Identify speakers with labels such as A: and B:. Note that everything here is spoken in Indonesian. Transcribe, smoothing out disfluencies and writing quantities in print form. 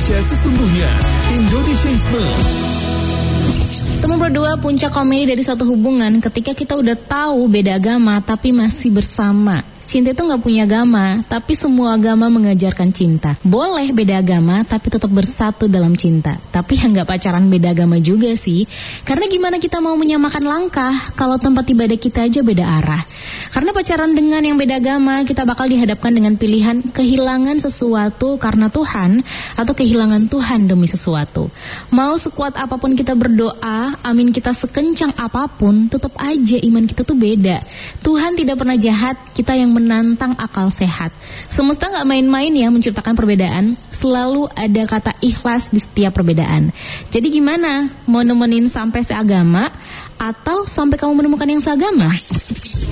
A: Indonesia sesungguhnya. Indonesiaisme.
B: Nomor 2, puncak komedi dari suatu hubungan ketika kita udah tahu beda agama tapi masih bersama. Cinta itu gak punya agama, tapi semua agama mengajarkan cinta. Boleh beda agama, tapi tetap bersatu dalam cinta. Tapi ya gak pacaran beda agama juga sih. Karena gimana kita mau menyamakan langkah kalau tempat ibadah kita aja beda arah. Karena pacaran dengan yang beda agama, kita bakal dihadapkan dengan pilihan kehilangan sesuatu karena Tuhan, atau kehilangan Tuhan demi sesuatu. Mau sekuat apapun kita berdoa, amin kita sekencang apapun, tetap aja iman kita tuh beda. Tuhan tidak pernah jahat, kita yang menantang akal sehat. Semesta gak main-main ya menciptakan perbedaan. Selalu ada kata ikhlas di setiap perbedaan. Jadi gimana? Mau nemenin sampai seagama atau sampai kamu menemukan yang seagama?